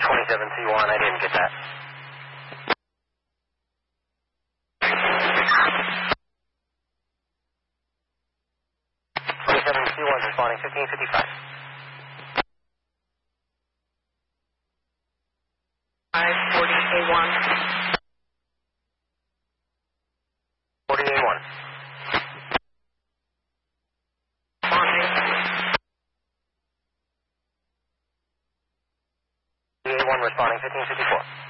27C1, I didn't get that. 27C1 responding 1555. 40A1. 40A1. Responding. A1 responding 1554.